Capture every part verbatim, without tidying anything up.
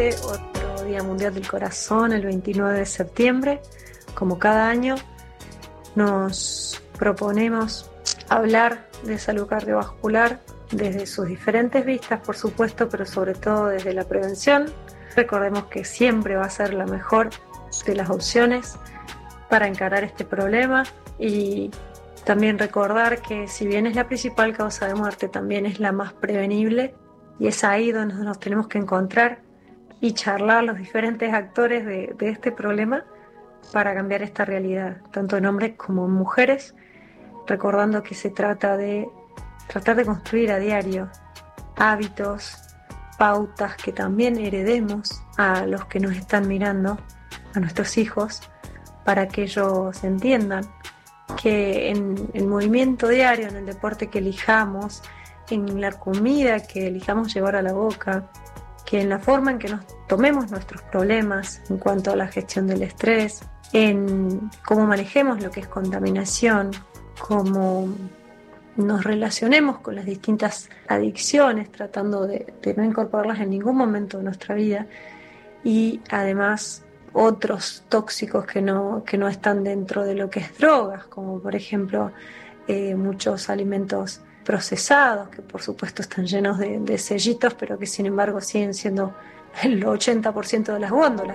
Otro Día Mundial del Corazón, el veintinueve de septiembre. Como cada año, nos proponemos hablar de salud cardiovascular desde sus diferentes vistas, por supuesto, pero sobre todo desde la prevención. Recordemos que siempre va a ser la mejor de las opciones para encarar este problema, y también recordar que si bien es la principal causa de muerte, también es la más prevenible, y es ahí donde nos tenemos que encontrar y charlar los diferentes actores de, de este problema para cambiar esta realidad, tanto en hombres como en mujeres, recordando que se trata de tratar de construir a diario hábitos, pautas que también heredemos a los que nos están mirando, a nuestros hijos, para que ellos entiendan que en el movimiento diario, en el deporte que elijamos, en la comida que elijamos llevar a la boca, que en la forma en que nos tomemos nuestros problemas en cuanto a la gestión del estrés, en cómo manejemos lo que es contaminación, cómo nos relacionemos con las distintas adicciones, tratando de, de no incorporarlas en ningún momento de nuestra vida, y además otros tóxicos que no, que no están dentro de lo que es drogas, como por ejemplo eh, muchos alimentos procesados, que por supuesto están llenos de, de sellitos, pero que sin embargo siguen siendo el ochenta por ciento de las góndolas.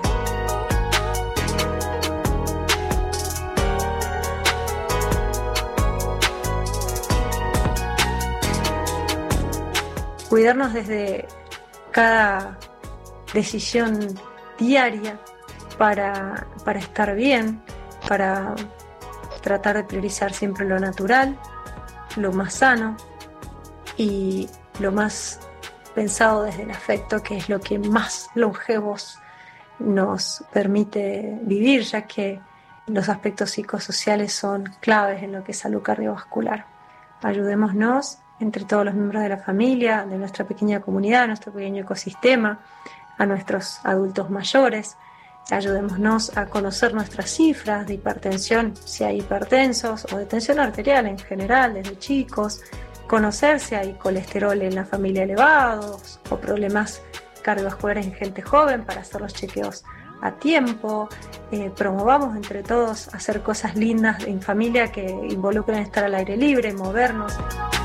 Cuidarnos desde cada decisión diaria para, para estar bien, para tratar de priorizar siempre lo natural, lo más sano y lo más pensado desde el afecto, que es lo que más longevos nos permite vivir, ya que los aspectos psicosociales son claves en lo que es salud cardiovascular. Ayudémonos entre todos los miembros de la familia, de nuestra pequeña comunidad, de nuestro pequeño ecosistema, a nuestros adultos mayores. Ayudémonos a conocer nuestras cifras de hipertensión, si hay hipertensos, o de tensión arterial en general desde chicos, conocer si hay colesterol en la familia elevados o problemas cardiovasculares en gente joven para hacer los chequeos a tiempo. Eh, promovamos entre todos hacer cosas lindas en familia que involucren estar al aire libre, movernos.